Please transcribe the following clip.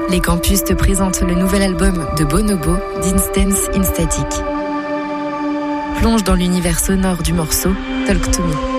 Les campus te présentent le nouvel album de Bonobo, Distance in Static. Plonge dans l'univers sonore du morceau Talk to Me.